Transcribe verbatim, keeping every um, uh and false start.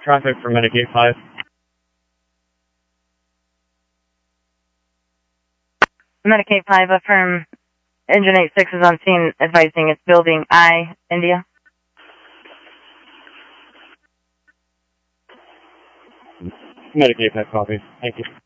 traffic for Medicaid five. Medicaid five, affirm. Engine eight six is on scene, advising it's building I, India. Medicaid five copy. Thank you.